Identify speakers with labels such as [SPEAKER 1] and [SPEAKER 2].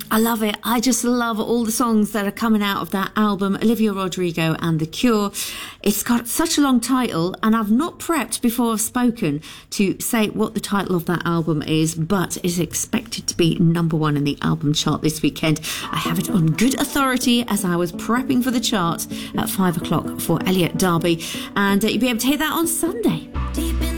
[SPEAKER 1] I love it. I just love all the songs that are coming out of that album, Olivia Rodrigo and The Cure. It's got such a long title, and I've not prepped before I've spoken to say what the title of that album is, but it's expected to be number one in the album chart this weekend. I have it on good authority as I was prepping for the chart at 5 o'clock for Elliot Derby, and you'll be able to hear that on Sunday. Deep